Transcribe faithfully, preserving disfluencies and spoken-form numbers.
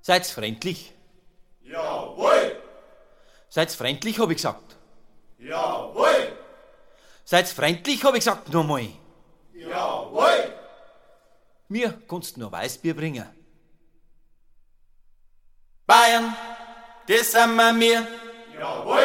Seid's freundlich? Jawohl! Seid's freundlich, hab ich gesagt. Jawohl! Seid's freundlich, hab ich gesagt, nochmal. Jawohl! Mir kannst du nur Weißbier bringen. Bayern, das sind wir mir. Jawohl!